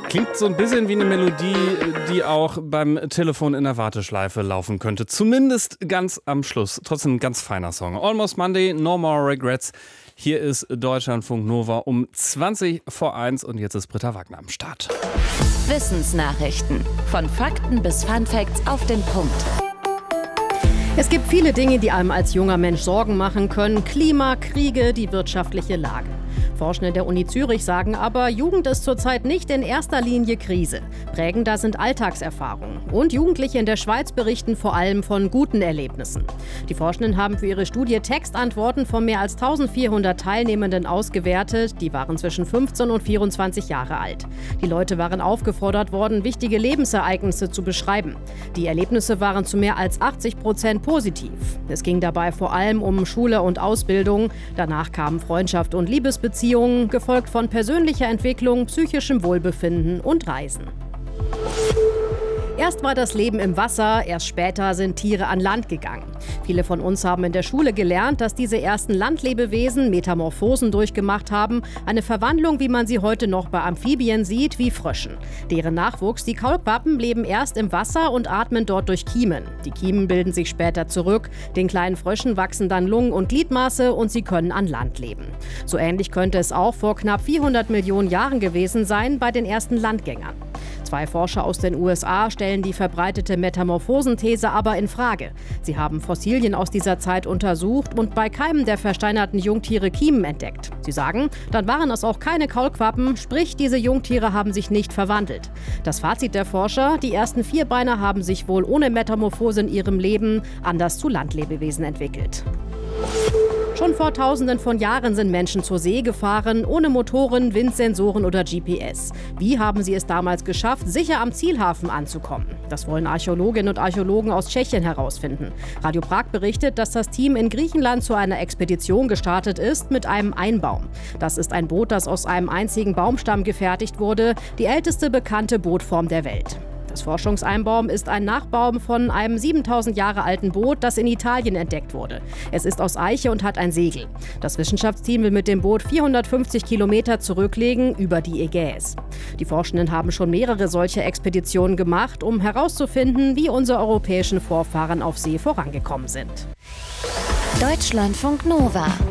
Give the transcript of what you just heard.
Klingt so ein bisschen wie eine Melodie, die auch beim Telefon in der Warteschleife laufen könnte. Zumindest ganz am Schluss. Trotzdem ein ganz feiner Song. Almost Monday, No More Regrets. Hier ist Deutschlandfunk Nova um 20 vor 1 und jetzt ist Britta Wagner am Start. Wissensnachrichten. Von Fakten bis Funfacts auf den Punkt. Es gibt viele Dinge, die einem als junger Mensch Sorgen machen können. Klima, Kriege, die wirtschaftliche Lage. Forschende der Uni Zürich sagen aber, Jugend ist zurzeit nicht in erster Linie Krise. Prägender sind Alltagserfahrungen. Und Jugendliche in der Schweiz berichten vor allem von guten Erlebnissen. Die Forschenden haben für ihre Studie Textantworten von mehr als 1400 Teilnehmenden ausgewertet. Die waren zwischen 15 und 24 Jahre alt. Die Leute waren aufgefordert worden, wichtige Lebensereignisse zu beschreiben. Die Erlebnisse waren zu mehr als 80% positiv. Es ging dabei vor allem um Schule und Ausbildung. Danach kamen Freundschaft und Liebesbeziehungen, gefolgt von persönlicher Entwicklung, psychischem Wohlbefinden und Reisen. Erst war das Leben im Wasser, erst später sind Tiere an Land gegangen. Viele von uns haben in der Schule gelernt, dass diese ersten Landlebewesen Metamorphosen durchgemacht haben. Eine Verwandlung, wie man sie heute noch bei Amphibien sieht, wie Fröschen. Deren Nachwuchs, die Kaulquappen, leben erst im Wasser und atmen dort durch Kiemen. Die Kiemen bilden sich später zurück. Den kleinen Fröschen wachsen dann Lungen und Gliedmaße und sie können an Land leben. So ähnlich könnte es auch vor knapp 400 Millionen Jahren gewesen sein bei den ersten Landgängern. Zwei Forscher aus den USA stellen die verbreitete Metamorphosenthese aber in Frage. Sie haben Fossilien aus dieser Zeit untersucht und bei keinem der versteinerten Jungtiere Kiemen entdeckt. Sie sagen, dann waren es auch keine Kaulquappen, sprich, diese Jungtiere haben sich nicht verwandelt. Das Fazit der Forscher, die ersten Vierbeiner haben sich wohl ohne Metamorphose in ihrem Leben anders zu Landlebewesen entwickelt. Schon vor Tausenden von Jahren sind Menschen zur See gefahren, ohne Motoren, Windsensoren oder GPS. Wie haben sie es damals geschafft, sicher am Zielhafen anzukommen? Das wollen Archäologinnen und Archäologen aus Tschechien herausfinden. Radio Prag berichtet, dass das Team in Griechenland zu einer Expedition gestartet ist mit einem Einbaum. Das ist ein Boot, das aus einem einzigen Baumstamm gefertigt wurde, die älteste bekannte Bootform der Welt. Das Forschungseinbaum ist ein Nachbaum von einem 7000 Jahre alten Boot, das in Italien entdeckt wurde. Es ist aus Eiche und hat ein Segel. Das Wissenschaftsteam will mit dem Boot 450 Kilometer zurücklegen über die Ägäis. Die Forschenden haben schon mehrere solche Expeditionen gemacht, um herauszufinden, wie unsere europäischen Vorfahren auf See vorangekommen sind. Deutschlandfunk Nova.